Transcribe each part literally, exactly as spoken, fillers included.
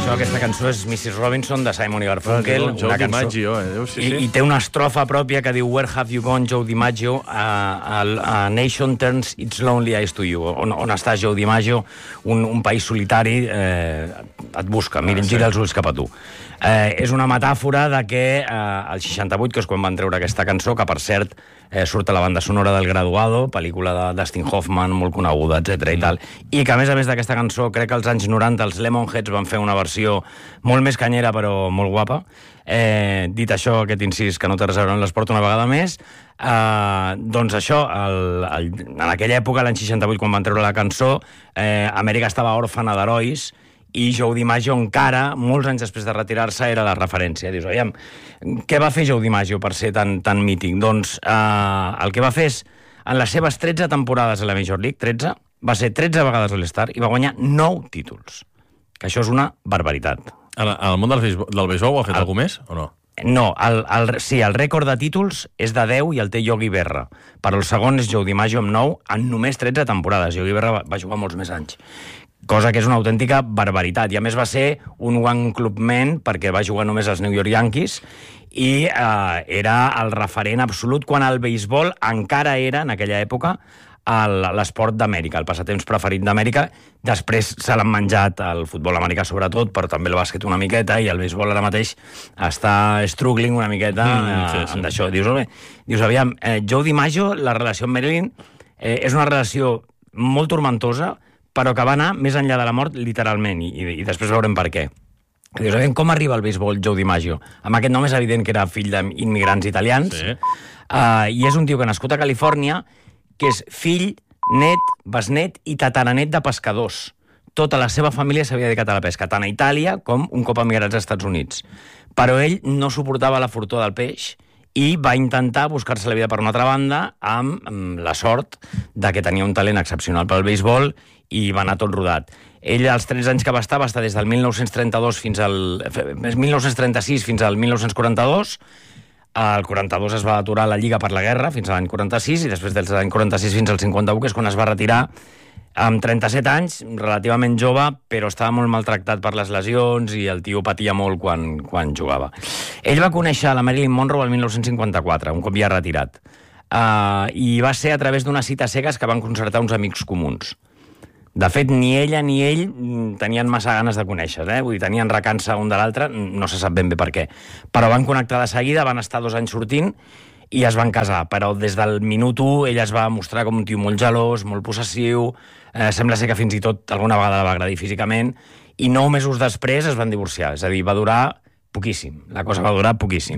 Això, aquesta cançó és missus Robinson, de Simon i Garfunkel. Ah, Joe DiMaggio, eh? Déu, sí, sí. I, I té una estrofa pròpia que diu Where have you gone, Joe DiMaggio? A, a, a nation turns its lonely eyes to you. On, on està Joe DiMaggio? Un, un país solitari eh, et busca, mira, ah, sí. Gira els ulls cap a tu. Eh, és una metàfora de que eh, el seixanta-vuit, que és quan van treure aquesta cançó, que per cert eh, surt a la banda sonora del Graduado, pel·lícula de Dustin Hoffman, molt coneguda, etcètera i tal, i que a més a més d'aquesta cançó, crec que als anys noranta els Lemonheads van fer una versió molt més canyera però molt guapa. Eh, dit això, aquest incís que no té res a veure amb l'esport una vegada més, eh, doncs això, el, el, en aquella època, l'any seixanta-vuit, quan van treure la cançó, eh, Amèrica estava òrfana d'herois, i Joe DiMaggio encara, molts anys després de retirar-se, era la referència. Dius, aviam, què va fer Joe DiMaggio per ser tan, tan mític? Doncs eh, el que va fer és, en les seves tretze temporades a la Major League, tretze, va ser tretze vegades All-Star i va guanyar nou títols. Que això és una barbaritat. En el món del beisbol, del beisbol ho ha fet el... algú més, o no? No, el, el, sí, el rècord de títols és de deu i el té Yogi Berra. Però el segon és Joe DiMaggio amb nou en només tretze temporades. Yogi Berra va, va jugar molts més anys. Cosa que és una autèntica barbaritat. I a més va ser un one club man perquè va jugar només als New York Yankees i eh, era el referent absolut quan el beisbol encara era, en aquella època, l'esport d'Amèrica, el passatemps preferit d'Amèrica. Després se l'han menjat el futbol americà sobretot, però també el bàsquet una miqueta, i el beisbol ara mateix està struggling una miqueta mm, sí, sí. d'això. Dius, dius, aviam, eh, Joe DiMaggio, la relació amb Marilyn eh, és una relació molt turmentosa, però que va anar més enllà de la mort, literalment, i, i, i després veurem per què. Dius, com arriba al beisbol Joe DiMaggio? Amb aquest nom és evident que era fill d'immigrants italians, sí. uh, i és un tio que ha nascut a Califòrnia, que és fill, net, besnet i tataranet de pescadors. Tota la seva família s'havia dedicat a la pesca, tant a Itàlia com un cop emigrats als Estats Units. Però ell no suportava la fortuna del peix i va intentar buscar-se la vida per una altra banda amb, amb la sort de que tenia un talent excepcional pel beisbol i va anar tot rodat. Ell, als tretze anys que va estar, va estar des del mil nou-cents trenta-dos fins al... mil nou-cents trenta-sis fins al mil nou-cents quaranta-dos. El quaranta-dos es va aturar la Lliga per la guerra, fins a l'any quaranta-sis, i després dels l'any quaranta-sis fins al cinquanta-u, que és quan es va retirar amb trenta-set anys, relativament jove, però estava molt maltractat per les lesions i el tio patia molt quan, quan jugava. Ell va conèixer la Marilyn Monroe el mil nou-cents cinquanta-quatre, un cop ja retirat, uh, i va ser a través d'unes cites cegues que van concertar uns amics comuns. De fet, ni ella ni ell tenien massa ganes de conèixer, eh? Vull dir, tenien recança un de l'altre, no se sap ben bé per què. Però van connectar de seguida, van estar dos anys sortint i es van casar. Però des del minut u ell es va mostrar com un tio molt gelós, molt possessiu, eh, sembla ser que fins i tot alguna vegada la va agradir físicament, i nou mesos després es van divorciar. És a dir, va durar poquíssim. La cosa va durar poquíssim.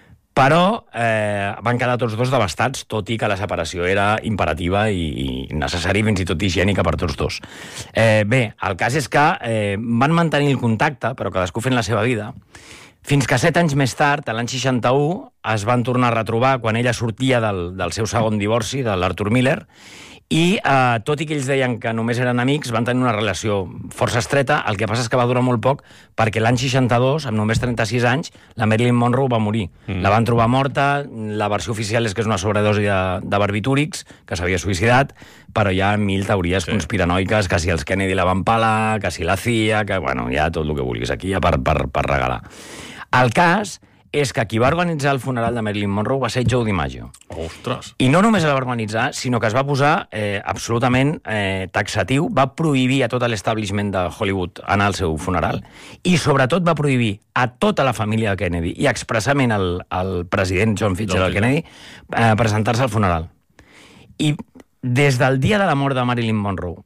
Però eh, van quedar tots dos devastats, tot i que la separació era imperativa i, i necessària, fins i tot higiènica per tots dos. Eh, bé, el cas és que eh, van mantenir el contacte, però cadascú fent la seva vida, fins que set anys més tard, a l'any seixanta-u, es van tornar a retrobar quan ella sortia del, del seu segon divorci, de l'Arthur Miller, i eh, tot i que ells deien que només eren amics, van tenir una relació força estreta. El que passa és que va durar molt poc, perquè l'any seixanta-dos, amb només trenta-sis anys, la Marilyn Monroe va morir. Mm. La van trobar morta, la versió oficial és que és una sobredosi de, de barbitúrics, que s'havia suïcidat, però hi ha mil teories sí. conspiranoiques, que si els Kennedy la van pelar, que si la C I A, que bueno, hi ha tot el que vulguis aquí, ja per, per, per regalar. El cas és que qui va organitzar el funeral de Marilyn Monroe va ser Joe DiMaggio. Ostres! I no només el va organitzar, sinó que es va posar eh, absolutament eh, taxatiu, va prohibir a tot l'establishment de Hollywood anar al seu funeral, i sobretot va prohibir a tota la família de Kennedy, i expressament al, al president John Fitzgerald Kennedy, eh, presentar-se al funeral. I des del dia de la mort de Marilyn Monroe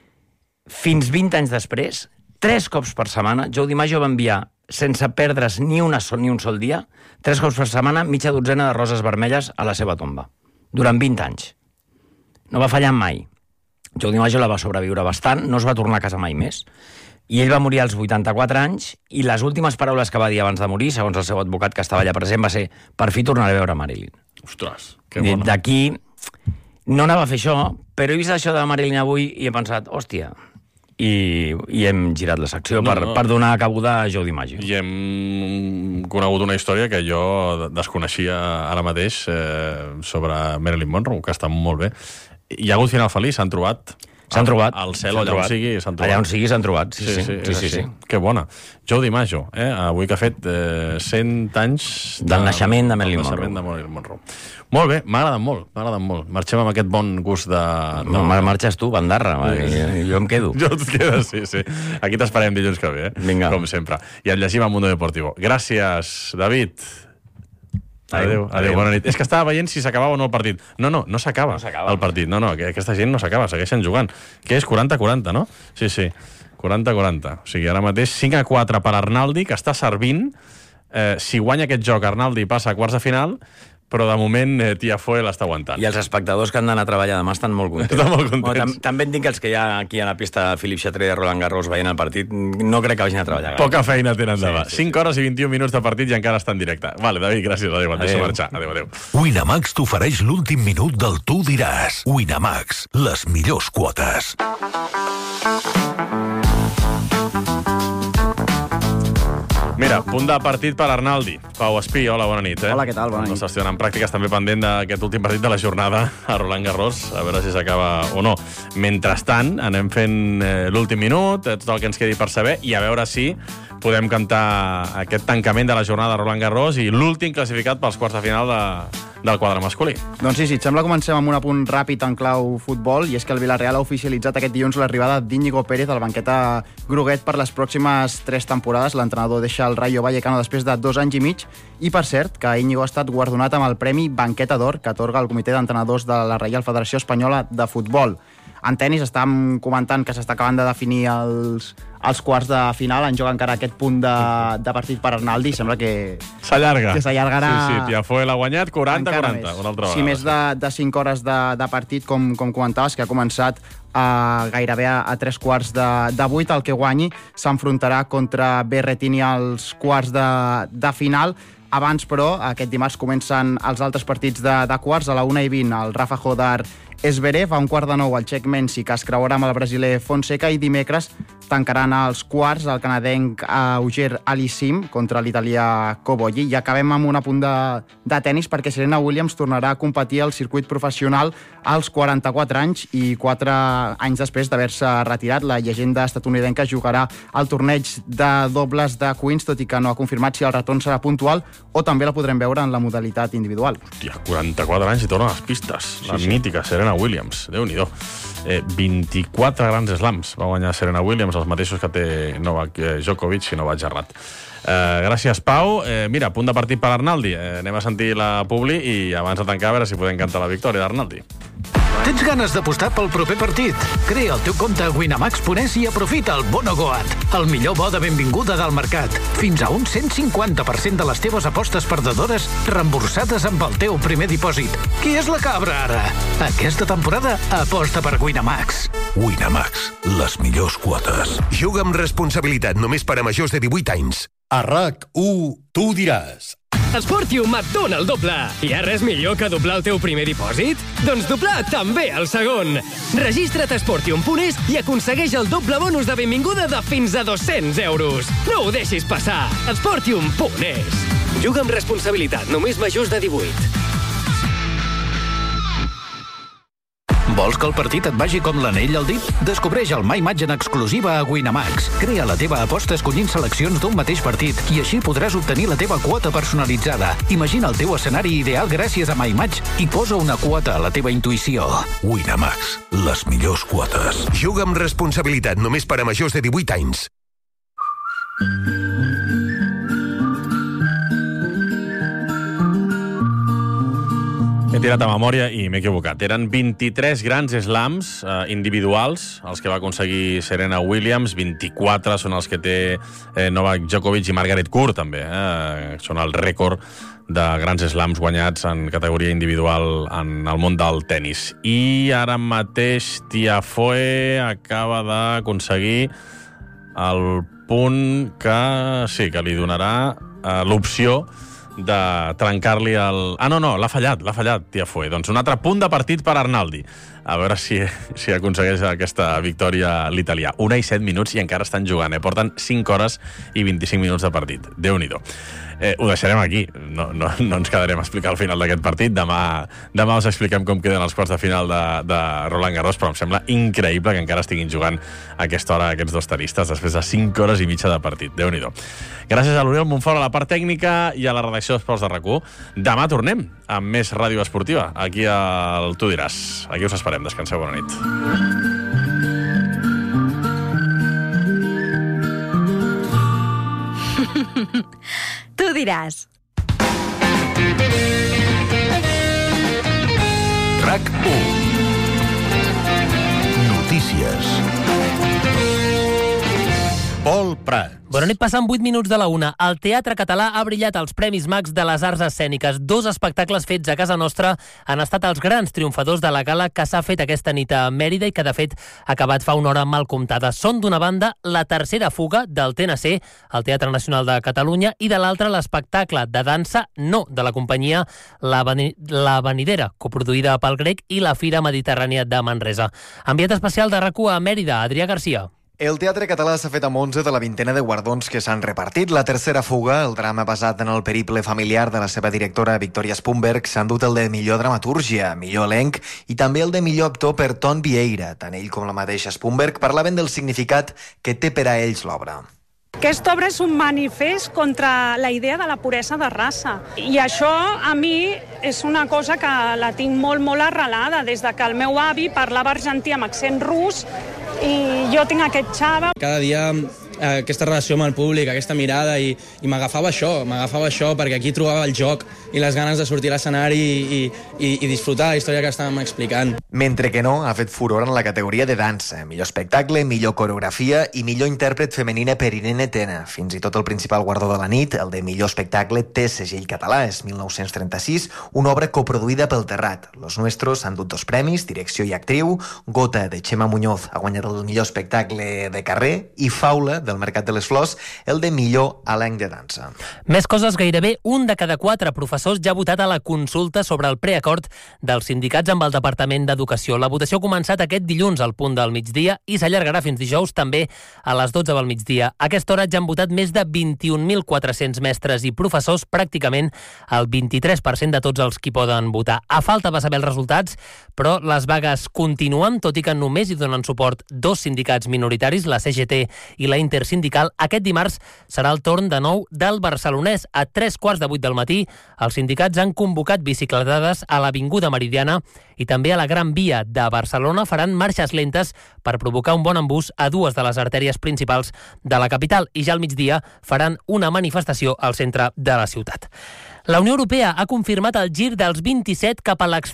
fins vint anys després, tres cops per setmana, Joe DiMaggio va enviar, sense perdre's ni, una sol, ni un sol dia, tres cops per setmana, mitja dotzena de roses vermelles a la seva tomba. Durant vint anys. No va fallar mai. Joe DiMaggio la va sobreviure bastant, no es va tornar a casa mai més. I ell va morir als vuitanta-quatre anys, i les últimes paraules que va dir abans de morir, segons el seu advocat que estava allà present, va ser: per fi tornaré a veure Marilyn. Ostres, que bona. D'aquí no anava a fer això, però he vist això de Marilyn avui i he pensat, hòstia... I, i hem girat la secció no, per, no. per donar cabuda a Joe DiMaggio. I hem conegut una història que jo desconeixia ara mateix eh, sobre Marilyn Monroe, que està molt bé. Hi ha hagut final feliç? S'han trobat? S'han trobat. Al cel, allà on sigui, s'han trobat. Allà on sigui s'han trobat, sí, sí. sí, sí, sí, sí. Que bona. Joe DiMaggio, eh? avui que ha fet eh, cent anys... De, del naixement de Marilyn Monroe. De Marilyn Monroe. Molt bé, m'ha agradat molt, m'ha agradat molt. Marxem amb aquest bon gust de... No, no marxes tu, bandarra, sí. Jo em quedo. Jo et quedes, sí, sí. Aquí t'esperem dilluns que ve, eh? Vinga. Com sempre. I et llegim a Mundo Deportivo. Gràcies, David. Adéu, adéu, adéu, bona nit. És que estava veient si s'acabava o no el partit. No, no, no s'acaba no el partit. No, no, aquesta gent no s'acaba, segueixen jugant. Que és quaranta quaranta, no? Sí, sí, quaranta quaranta. O sigui, ara mateix cinc a quatre per Arnaldi, que està servint. Eh, si guanya aquest joc, Arnaldi passa a quarts de final, però de moment eh, Tiafoe l'està aguantant. I els espectadors que han d'anar a treballar demà estan molt contents. Estan molt contents. Bueno, tam també et dic que els que hi ha aquí a la pista Philippe Chatrier de Roland Garros veient el partit, no crec que vagin a treballar. Poca feina tenen demà. Sí, sí, cinc hores i vint-i-un minuts de partit i encara està en directe. Vale, David, gràcies. Adéu, et deixo marxar. Adéu, adéu. Winamax t'ofereix l'últim minut del Tu diràs. Winamax, les millors quotes. Mira, punt de partit per Arnaldi. Pau Espí, hola, bona nit. Eh? Hola, què tal? Bona nit. No s'està en pràctiques també pendent d'aquest últim partit de la jornada a Roland Garros, a veure si s'acaba o no. Mentrestant, anem fent eh, l'últim minut, eh, tot el que ens quedi per saber, i a veure si podem cantar aquest tancament de la jornada a Roland Garros i l'últim classificat pels quarts de final de, del quadre masculí. Doncs sí, sí, et sembla que comencem amb un apunt ràpid en clau futbol, i és que el Villarreal ha oficialitzat aquest dilluns l'arribada d'Íñigo Pérez al banqueta groguet per les pròximes tres temporades. L'entrenador deixa el Rayo Vallecano després de dos anys i mig, i per cert que Íñigo ha estat guardonat amb el Premi Banqueta d'Or que atorga el Comitè d'Entrenadors de la Reial Federació Espanyola de Futbol. En tennis estàvem comentant que s'està acabant de definir els, els quarts de final, en joc encara aquest punt de, de partit per Arnaldi, i sembla que s'allarga. Que s'allargarà. Sí, sí, Tiafoe l'ha guanyat quaranta quaranta, una altra vegada. Sí, més de, de cinc hores de, de partit, com, com comentaves, que ha començat a gairebé a, a tres quarts de, de vuit. El que guanyi s'enfrontarà contra Berrettini als quarts de, de final. Abans, però, aquest dimarts comencen els altres partits de, de quarts. A la una i vint, el Rafa Jodar Esverev, a un quart de nou el txec Mensi, que es creuarà amb el brasiler Fonseca, i dimecres tancaran els quarts el canadenc Auger Aliassime contra l'italià Cobolli. I acabem amb un apunt de, de tennis, perquè Serena Williams tornarà a competir al circuit professional als quaranta-quatre anys i quatre anys després d'haver-se retirat. La llegenda estatunidenca jugarà al torneig de dobles de Queens, tot i que no ha confirmat si el retorn serà puntual o també la podrem veure en la modalitat individual. Hòstia, quaranta-quatre anys i torna a les pistes. Sí, la sí. mítica Serena Williams. Déu-n'hi-do. Eh, vint-i-quatre grans slams va guanyar Serena Williams, els mateixos que té Novak Djokovic, si no vaig errat. Eh, gràcies, Pau. Eh, mira, punt de partit per Arnaldi. Eh, anem a sentir la publi i abans de tancar a veure si podem cantar la victòria d'Arnaldi. Tens ganes d'apostar pel proper partit? Crea el teu compte a winamax punt es i aprofita el Bono Goat, el millor bo de benvinguda del mercat. Fins a un cent cinquanta per cent de les teves apostes perdedores reemborsades amb el teu primer dipòsit. Qui és la cabra, ara? Aquesta temporada aposta per Winamax. Winamax, les millors quotes. Juga amb responsabilitat només per a majors de divuit anys. A RAC u, tu diràs. Sportium et dona el doble. Hi ha res millor que doblar el teu primer dipòsit? Doncs doblar també el segon. Registra't a sportium punt es i aconsegueix el doble bonus de benvinguda de fins a dos-cents euros. No ho deixis passar. Sportium punt es. Juga amb responsabilitat, només majors de divuit. Vols que el partit et vagi com l'anell al dit? Descobreix el My Match en exclusiva a Winamax. Crea la teva aposta escollint seleccions d'un mateix partit i així podràs obtenir la teva quota personalitzada. Imagina el teu escenari ideal gràcies a My Match i posa una quota a la teva intuïció. Winamax, les millors quotes. Juga amb responsabilitat només per a majors de divuit anys. He tirat a memòria i m'he equivocat. Eren vint-i-tres grans slams eh, individuals, els que va aconseguir Serena Williams, vint-i-quatre són els que té eh, Novak Djokovic i Margaret Court, també. Eh? Són el rècord de grans slams guanyats en categoria individual en el món del tennis. I ara mateix Tiafoe acaba d'aconseguir el punt que sí, que li donarà eh, l'opció de trencar-li el... Ah, no, no, l'ha fallat, l'ha fallat, Tiafoe. Doncs un altre punt de partit per Arnaldi. A veure si, si aconsegueix aquesta victòria l'italià. Una i set minuts i encara estan jugant. Eh? Porten cinc hores i vint-i-cinc minuts de partit. Déu-n'hi-do. Eh, ho deixarem aquí. No, no, no ens quedarem a explicar el final d'aquest partit. Demà, demà us expliquem com queden els quarts de final de, de Roland Garros, però em sembla increïble que encara estiguin jugant a aquesta hora aquests dos tenistes després de cinc hores i mitja de partit. Déu-n'hi-do. Gràcies a l'Oriol Montfort a la part tècnica i a la redacció d'Esports de RAC u. Demà tornem amb més ràdio esportiva. Aquí al Tu diràs. Aquí us esperem. Descanseu, bona nit. Tu diràs. RAC u. Notícies. Pol Prat. Bona nit, passant vuit minuts de la una. El Teatre Català ha brillat als Premis Max de les Arts Escèniques. Dos espectacles fets a casa nostra han estat els grans triomfadors de la gala que s'ha fet aquesta nit a Mèrida i que, de fet, ha acabat fa una hora mal comptada. Són, d'una banda, La tercera fuga del T N C, el Teatre Nacional de Catalunya, i de l'altra, l'espectacle de dansa No, de la companyia La, Veni la Venidera, coproduïda pel Grec, i la Fira Mediterrània de Manresa. Enviat especial de RAC u a Mèrida, Adrià Garcia. El Teatre Català s'ha fet amb onze de la vintena de guardons que s'han repartit. La tercera fuga, el drama basat en el periple familiar de la seva directora Victoria Spumberg, s'ha endut el de millor dramatúrgia, millor elenc i també el de millor actor per Ton Vieira. Tant ell com la mateixa Spumberg parlaven del significat que té per a ells l'obra. Aquesta obra és un manifest contra la idea de la puresa de raça. I això, a mi, és una cosa que la tinc molt, molt arrelada, des de que el meu avi parlava argentí amb accent rus i jo tinc aquest xava. Cada dia eh, aquesta relació amb el públic, aquesta mirada, i, i m'agafava això, m'agafava això perquè aquí trobava el joc i les ganes de sortir a l'escenari i, i, i disfrutar la història que estàvem explicant. Mentre que no, ha fet furor en la categoria de dansa. Millor espectacle, millor coreografia i millor intèrpret femenina per Irene Tena. Fins i tot el principal guardó de la nit, el de millor espectacle, té segell català. És mil nou-cents trenta-sis, una obra coproduïda pel Terrat. Los Nuestros han dut dos premis, direcció i actriu. Gota, de Xema Muñoz, ha guanyat el millor espectacle de carrer, i Faula, del Mercat de les Flors, el de millor elenc de dansa. Més coses, gairebé un de cada quatre professors ja ha votat a la consulta sobre el preacord dels sindicats amb el Departament d'Educació. La votació ha començat aquest dilluns al punt del migdia i s'allargarà fins dijous també a les dotze del migdia. A aquesta hora ja han votat més de vint-i-un mil quatre-cents mestres i professors, pràcticament el vint-i-tres per cent de tots els qui poden votar. A falta de saber els resultats, però les vagues continuen, tot i que només hi donen suport dos sindicats minoritaris, la C G T i la Intersindical. Aquest dimarts serà el torn de nou del barcelonès. A tres quarts de vuit del matí, els sindicats han convocat bicicletades a l'Avinguda Meridiana i també a la Gran Via de Barcelona. Faran marxes lentes per provocar un bon embús a dues de les artèries principals de la capital, i ja al migdia faran una manifestació al centre de la ciutat. La Unió Europea ha confirmat el gir dels vint-i-set cap a l'extrem